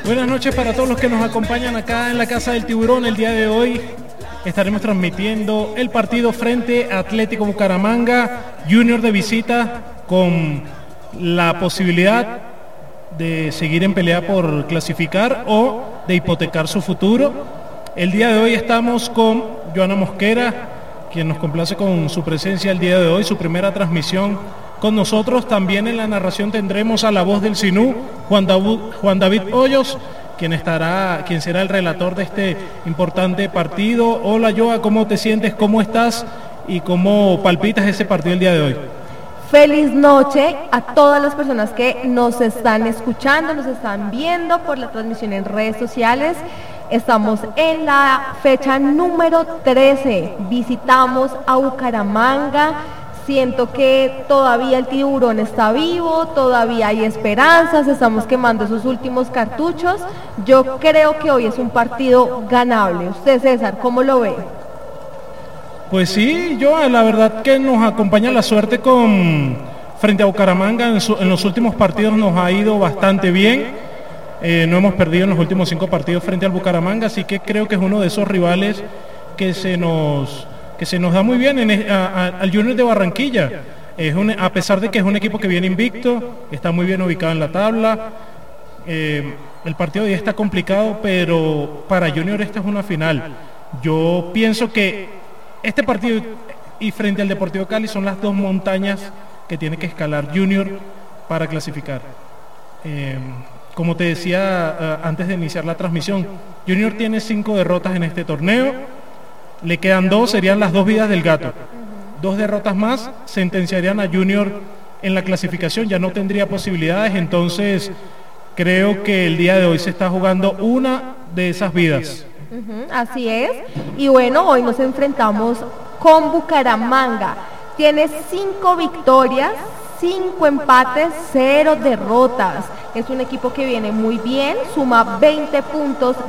Buenas noches para todos los que nos acompañan acá en la Casa del Tiburón. El día de hoy estaremos transmitiendo el partido frente a Atlético Bucaramanga, Junior de visita, con la posibilidad de seguir en pelea por clasificar o de hipotecar su futuro. El día de hoy estamos con Joana Mosquera, quien nos complace con su presencia el día de hoy, su primera transmisión con nosotros. También en la narración tendremos a la voz del Sinú, Juan David Hoyos, quien será el relator de este importante partido. Hola Joa, ¿cómo te sientes? ¿Cómo estás? ¿Y cómo palpitas ese partido el día de hoy? Feliz noche a todas las personas que nos están escuchando, nos están viendo por la transmisión en redes sociales. Estamos en la fecha número 13, visitamos a Bucaramanga. Siento que todavía el Tiburón está vivo, todavía hay esperanzas, estamos quemando esos últimos cartuchos. Yo creo que hoy es un partido ganable. Usted, César, ¿cómo lo ve? Pues sí, la verdad que nos acompaña la suerte frente a Bucaramanga. En los últimos partidos nos ha ido bastante bien. No hemos perdido en los últimos 5 partidos frente al Bucaramanga, así que creo que es uno de esos rivales que se nos da muy bien al Junior de Barranquilla. A pesar de que es un equipo que viene invicto, está muy bien ubicado en la tabla. El partido de hoy está complicado, pero para Junior esta es una final. Yo pienso que este partido y frente al Deportivo Cali son las dos montañas que tiene que escalar Junior para clasificar. Como te decía antes de iniciar la transmisión, Junior tiene 5 derrotas en este torneo. Le quedan 2, serían las 2 vidas del gato. 2 derrotas más sentenciarían a Junior en la clasificación, ya no tendría posibilidades. Entonces creo que el día de hoy se está jugando una de esas vidas. Así es. Y bueno, hoy nos enfrentamos con Bucaramanga. Tiene 5 victorias, 5 empates, 0 derrotas. Es un equipo que viene muy bien, suma 20 puntos